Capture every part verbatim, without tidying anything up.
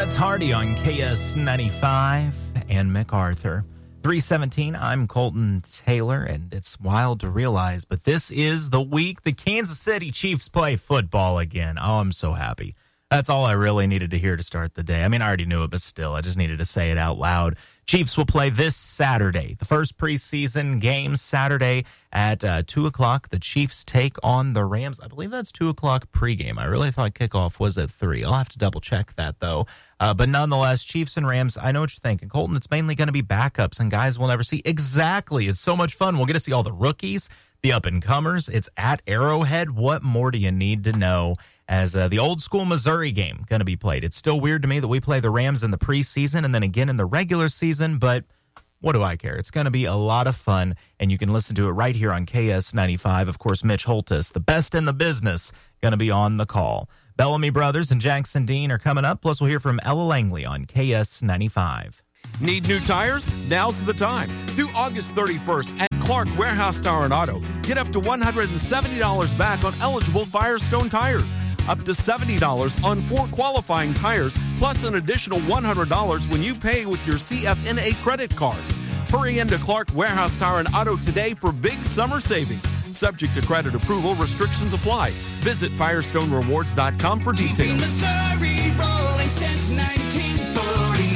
That's Hardy on K S ninety-five and MacArthur. three seventeen, I'm Colton Taylor, and it's wild to realize, but this is the week the Kansas City Chiefs play football again. Oh, I'm so happy. That's all I really needed to hear to start the day. I mean, I already knew it, but still, I just needed to say it out loud. Chiefs will play this Saturday, the first preseason game Saturday at uh, two o'clock. The Chiefs take on the Rams. I believe that's two o'clock pregame. I really thought kickoff was at three. I'll have to double check that, though. Uh, but nonetheless, Chiefs and Rams, I know what you're thinking. Colton, it's mainly going to be backups and guys we'll never see. Exactly. It's so much fun. We'll get to see all the rookies, the up-and-comers. It's at Arrowhead. What more do you need to know? As uh, the old-school Missouri game going to be played. It's still weird to me that we play the Rams in the preseason and then again in the regular season, but what do I care? It's going to be a lot of fun, and you can listen to it right here on K S ninety-five. Of course, Mitch Holtis, the best in the business, going to be on the call. Bellamy Brothers and Jackson Dean are coming up, plus we'll hear from Ella Langley on K S ninety-five. Need new tires? Now's the time. Through August thirty-first at Clark Warehouse Tire and Auto, get up to one hundred seventy dollars back on eligible Firestone tires. Up to seventy dollars on four qualifying tires, plus an additional one hundred dollars when you pay with your C F N A credit card. Hurry into Clark Warehouse Tire and Auto today for big summer savings. Subject to credit approval, restrictions apply. Visit Firestone Rewards dot com for details. Missouri rolling since nineteen forty-nine.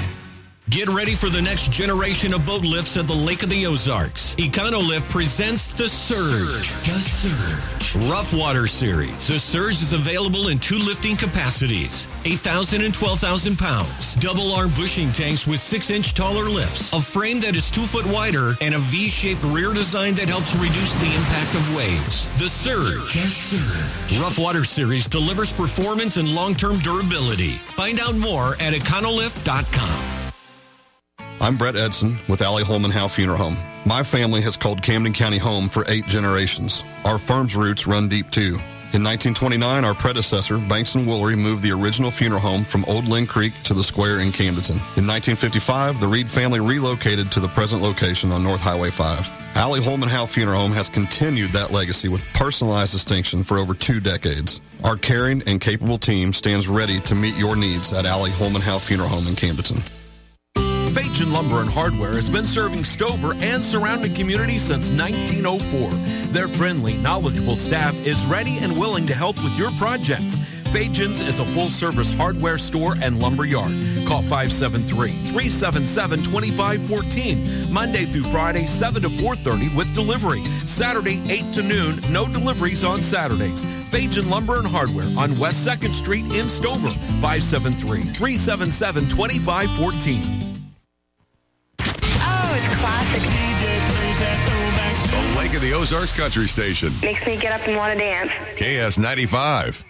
Get ready for the next generation of boat lifts at the Lake of the Ozarks. Econolift presents the Surge. The Surge. Rough Water Series. The Surge is available in two lifting capacities, eight thousand and twelve thousand pounds. Double arm bushing tanks with six inch taller lifts, a frame that is two foot wider, and a V-shaped rear design that helps reduce the impact of waves. The Surge. The Surge. Rough Water Series delivers performance and long-term durability. Find out more at econolift dot com. I'm Brett Edson with Allie Holman Howe Funeral Home. My family has called Camden County home for eight generations. Our firm's roots run deep, too. In nineteen twenty-nine, our predecessor, Banks and Woolery, moved the original funeral home from Old Lynn Creek to the square in Camdenton. In nineteen fifty-five, the Reed family relocated to the present location on North Highway five. Allie Holman Howe Funeral Home has continued that legacy with personalized distinction for over two decades. Our caring and capable team stands ready to meet your needs at Allie Holman Howe Funeral Home in Camdenton. Fajan Lumber and Hardware has been serving Stover and surrounding communities since nineteen oh four. Their friendly, knowledgeable staff is ready and willing to help with your projects. Fajan's is a full-service hardware store and lumber yard. Call five seven three, three seven seven, two five one four, Monday through Friday, seven to four thirty with delivery. Saturday, eight to noon, no deliveries on Saturdays. Fajan Lumber and Hardware on West second Street in Stover, five seven three, three seven seven, two five one four. Classic. The Lake of the Ozarks Country Station. Makes me get up and want to dance. K S ninety-five.